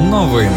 Новини.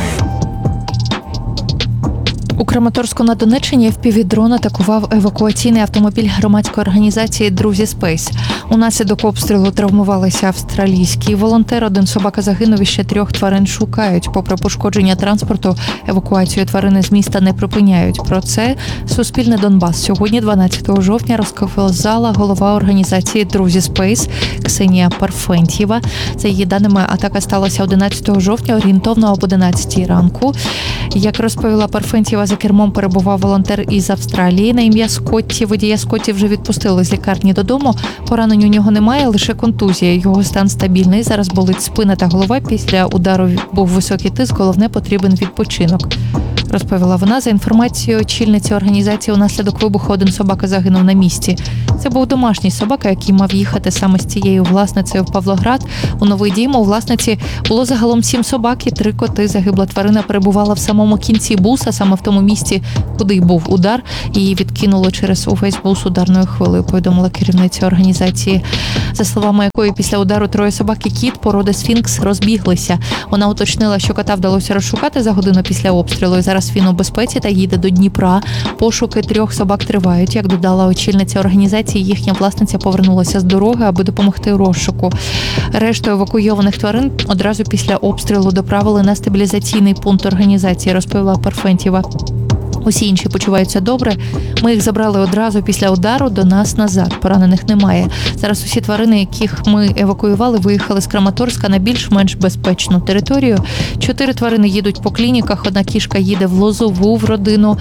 У Краматорську на Донеччині FPV-дрон атакував евакуаційний автомобіль громадської організації «Друзі Спейс». Унаслідок обстрілу травмувалися австралійський волонтер, один собака загинув і ще 3 тварин шукають. Попри пошкодження транспорту, евакуацію тварини з міста не припиняють. Про це Суспільне Донбас сьогодні, 12 жовтня, розказала голова організації «Друзі Спейс» Ксенія Парфентьєва. За її даними, атака сталася 11 жовтня орієнтовно об 11 ранку. Як розповіла Парфентьєва, за кермом перебував волонтер із Австралії на ім'я Скотті. Водія Скотті вже відпустили з лікарні додому. Поранень у нього немає, лише контузія. Його стан стабільний. Зараз болить спина та голова. Після удару був високий тиск, головне, потрібен відпочинок. Розповіла вона. За інформацією очільниці організації, унаслідок вибуху один собака загинув на місці. Це був домашній собака, який мав їхати саме з цією власницею в Павлоград. У новий дім у власниці було загалом 7 собак і 3 коти. Загибла тварина перебувала в самому кінці буса, саме в тому місці, куди й був удар. Її відкинуло через увесь бус ударною хвилею, повідомила керівниця організації. За словами якої, після удару 3 собак і кіт породи сфінкс розбіглися. Вона уточнила, що кота вдалося розшукати за годину після обстрілу. І зараз він у безпеці та їде до Дніпра. Пошуки 3 собак тривають. Як додала очільниця організації, їхня власниця повернулася з дороги, аби допомогти у розшуку. Решту евакуйованих тварин одразу після обстрілу доправили на стабілізаційний пункт організації, розповіла Парфентьєва. Усі інші почуваються добре. Ми їх забрали одразу після удару до нас назад. Поранених немає. Зараз усі тварини, яких ми евакуювали, виїхали з Краматорська на більш-менш безпечну територію. 4 тварини їдуть по клініках, 1 кішка їде в Лозову, в родину.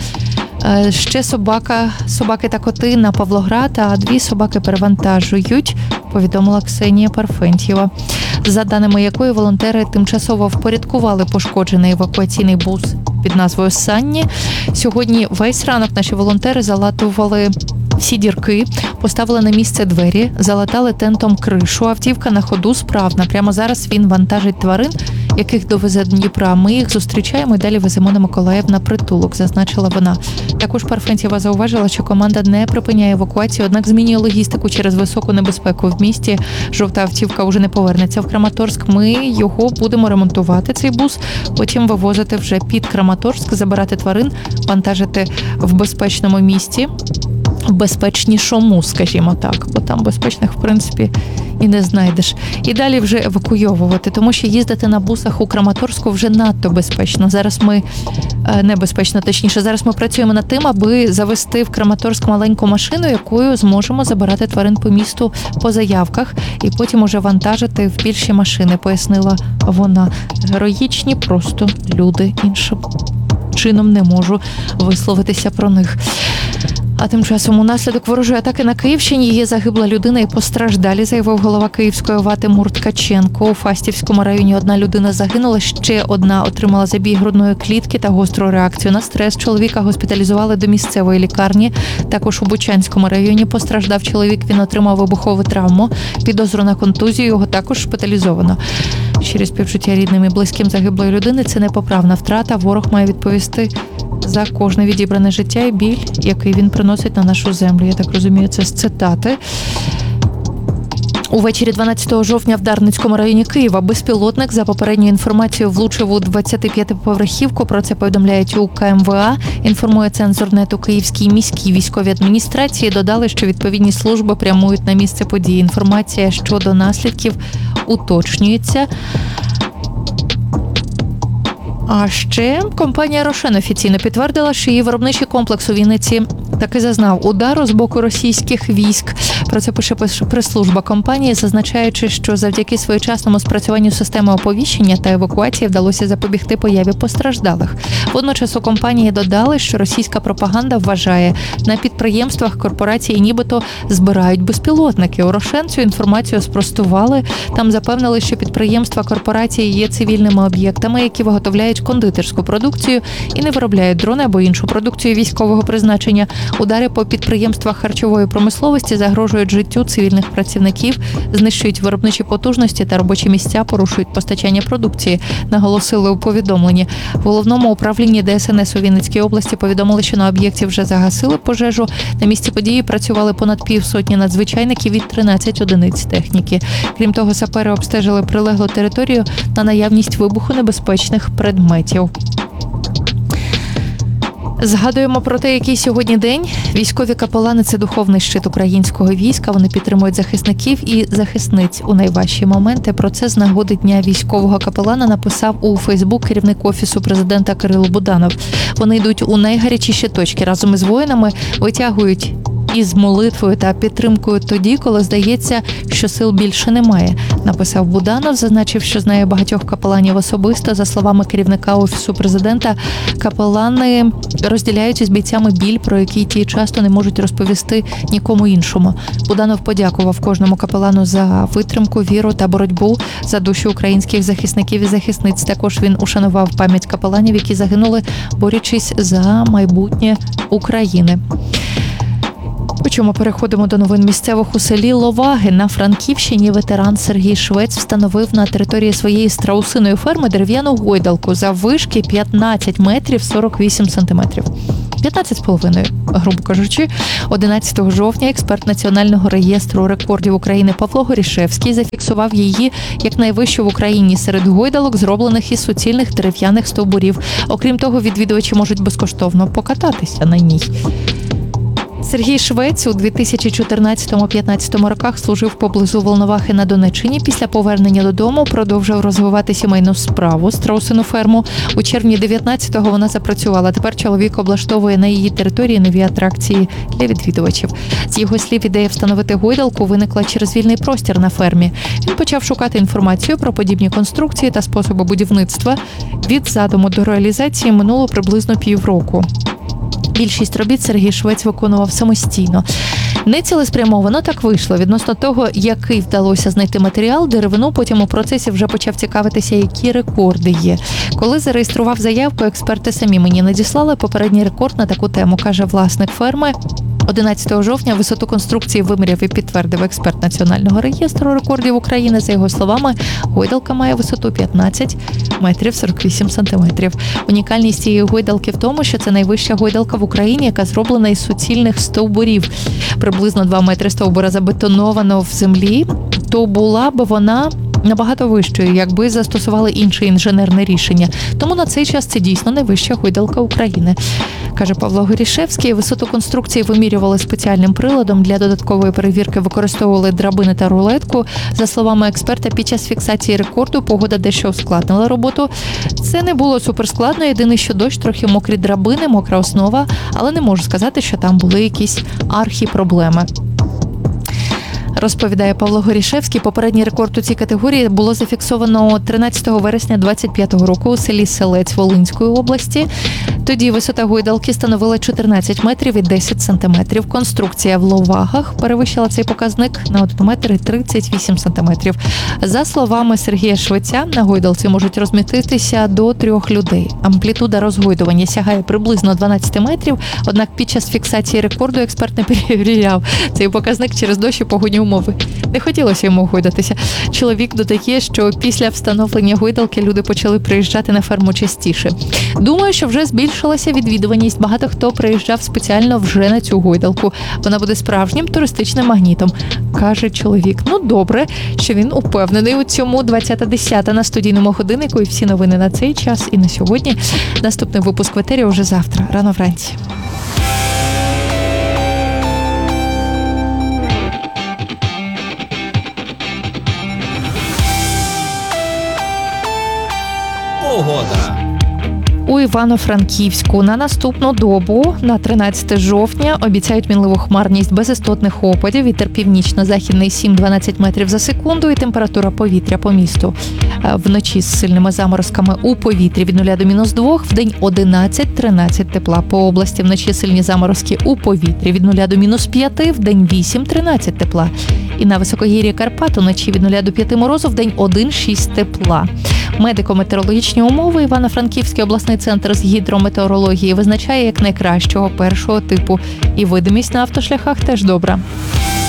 Ще собаки та коти на Павлоград, а 2 собаки перевантажують, повідомила Ксенія Парфентьєва. За даними якої, волонтери тимчасово впорядкували пошкоджений евакуаційний бус під назвою «Санні». Сьогодні весь ранок наші волонтери залатували всі дірки, поставили на місце двері, залатали тентом кришу. Автівка на ходу справна. Прямо зараз він вантажить тварин, яких довезе до Дніпра. Ми їх зустрічаємо і далі веземо на Миколаїв на притулок, зазначила вона. Також Парфентьєва зауважила, що команда не припиняє евакуацію, однак змінює логістику через високу небезпеку в місті. Жовта автівка вже не повернеться в Краматорськ. Ми його будемо ремонтувати, цей бус, потім вивозити вже під Краматорськ, забирати тварин, вантажити в безпечному місці. Безпечнішому, скажімо так, бо там безпечних, в принципі, і не знайдеш. І далі вже евакуйовувати, тому що їздити на бусах у Краматорську вже надто безпечно. Зараз ми, небезпечно, точніше, зараз ми працюємо над тим, аби завести в Краматорськ маленьку машину, якою зможемо забирати тварин по місту по заявках і потім уже вантажити в більші машини, пояснила вона. Героїчні просто люди, іншим чином не можу висловитися про них. А тим часом унаслідок ворожої атаки на Київщині є загибла людина і постраждалі, заявив голова Київської ОВА Тимур Ткаченко. У Фастівському районі 1 людина загинула, ще 1 отримала забій грудної клітки та гостру реакцію на стрес. Чоловіка госпіталізували до місцевої лікарні. Також у Бучанському районі постраждав чоловік, він отримав вибухову травму. Підозру на контузію, його також шпиталізовано. Щирі співчуття рідним і близьким загиблої людини – це непоправна втрата. Ворог має відповісти за кожне відібране життя і біль, який він приносить на нашу землю. Я так розумію, це з цитати. Увечері 12 жовтня в Дарницькому районі Києва безпілотник, за попередньою інформацією, влучив у 25-поверхівку. Про це повідомляють у КМВА. Інформує Цензорнет у Київській міській військовій адміністрації. Додали, що відповідні служби прямують на місце події. Інформація щодо наслідків уточнюється. А ще компанія «Рошен» офіційно підтвердила, що її виробничий комплекс у Вінниці таки зазнав удару з боку російських військ. Про це пише прес-служба компанії, зазначаючи, що завдяки своєчасному спрацюванню системи оповіщення та евакуації вдалося запобігти появі постраждалих. Водночас у компанії додали, що російська пропаганда вважає, на підприємствах корпорації нібито збирають безпілотники. У «Рошен» цю інформацію спростували. Там запевнили, що підприємства корпорації є цивільними об'єктами, які виготовляють кондитерську продукцію і не виробляють дрони або іншу продукцію військового призначення. Удари по підприємствах харчової промисловості загрожують життю цивільних працівників, знищують виробничі потужності та робочі місця, порушують постачання продукції, наголосили у повідомленні. В головному управлінні ДСНС у Вінницькій області повідомили, що на об'єкті вже загасили пожежу. На місці події працювали понад півсотні надзвичайників і 13 одиниць техніки. Крім того, сапери обстежили прилеглу територію на наявність вибухонебезпечних предметів. Згадуємо про те, який сьогодні день. Військові капелани – це духовний щит українського війська. Вони підтримують захисників і захисниць у найважчі моменти. Про це з нагоди Дня військового капелана написав у Фейсбук керівник Офісу президента Кирило Буданов. Вони йдуть у найгарячіші точки разом із воїнами, витягують із молитвою та підтримкою тоді, коли здається, що сил більше немає, написав Буданов, зазначив, що знає багатьох капеланів особисто. За словами керівника Офісу президента, капелани розділяють із бійцями біль, про який ті часто не можуть розповісти нікому іншому. Буданов подякував кожному капелану за витримку, віру та боротьбу за душі українських захисників і захисниць. Також він ушанував пам'ять капеланів, які загинули, борючись за майбутнє України. У чому переходимо до новин місцевих. У селі Ловаги на Франківщині ветеран Сергій Швець встановив на території своєї страусиної ферми дерев'яну гойдалку заввишки 15 метрів 48 сантиметрів. 15,5, грубо кажучи. 11 жовтня експерт Національного реєстру рекордів України Павло Горішевський зафіксував її як найвищу в Україні серед гойдалок, зроблених із суцільних дерев'яних стовбурів. Окрім того, відвідувачі можуть безкоштовно покататися на ній. Сергій Швець у 2014-15 роках служив поблизу Волновахи на Донеччині. Після повернення додому продовжив розвивати сімейну справу – страусину ферму. У червні 19-го вона запрацювала. Тепер чоловік облаштовує на її території нові атракції для відвідувачів. З його слів, ідея встановити гойдалку виникла через вільний простір на фермі. Він почав шукати інформацію про подібні конструкції та способи будівництва. Від задуму до реалізації минуло приблизно півроку. Більшість робіт Сергій Швець виконував самостійно. Нецілеспрямовано так вийшло. Відносно того, який вдалося знайти матеріал, деревину, потім у процесі вже почав цікавитися, які рекорди є. Коли зареєстрував заявку, експерти самі мені надіслали попередній рекорд на таку тему, каже власник ферми. 11 жовтня висоту конструкції виміряв і підтвердив експерт Національного реєстру рекордів України. За його словами, гойдалка має висоту 15 метрів 48 сантиметрів. Унікальність цієї гойдалки в тому, що це найвища гойдалка в Україні, яка зроблена із суцільних стовбурів. Приблизно 2 метри стовбура забетоновано в землі, то була б вона набагато вищою, якби застосували інше інженерне рішення. Тому на цей час це дійсно найвища гойдалка України. Каже Павло Горішевський, висоту конструкції вимірювали спеціальним приладом. Для додаткової перевірки використовували драбини та рулетку. За словами експерта, під час фіксації рекорду погода дещо ускладнила роботу. Це не було суперскладно, єдине, що дощ, трохи мокрі драбини, мокра основа, але не можу сказати, що там були якісь архіпроблеми. Розповідає Павло Горішевський, попередній рекорд у цій категорії було зафіксовано 13 вересня 25-го року у селі Селець Волинської області. Тоді висота гойдалки становила 14 метрів і 10 сантиметрів. Конструкція в Ловагах перевищила цей показник на 1 метр і 38 сантиметрів. За словами Сергія Швеця, на гойдалці можуть розміститися до 3 людей. Амплітуда розгойдування сягає приблизно 12 метрів, однак під час фіксації рекорду експерт не перевіряв цей показник через дощ і погодні умови. Не хотілося йому гойдатися. Чоловік додає, що після встановлення гойдалки люди почали приїжджати на ферму частіше. Думаю, що вже збільшилася відвідуваність. Багато хто приїжджав спеціально вже на цю гойдалку. Вона буде справжнім туристичним магнітом, каже чоловік. Ну, добре, що він упевнений у цьому. 20:10 на студійному годиннику і всі новини на цей час і на сьогодні. Наступний випуск в етері уже завтра, рано вранці. Погода. У Івано-Франківську на наступну добу, на 13 жовтня, обіцяють мінливу хмарність без істотних опадів, вітер північно-західний 7-12 метрів за секунду і температура повітря по місту. Вночі з сильними заморозками у повітрі від 0 до -2, вдень 11-13 тепла. По області вночі сильні заморозки у повітрі від 0 до -5, вдень 8-13 тепла. І на високогір'ї Карпат уночі від 0 до 5 морозу, вдень 1-6 тепла. Медико-метеорологічні умови Івано-Франківський обласний центр з гідрометеорології визначає як найкращого першого типу. І видимість на автошляхах теж добра.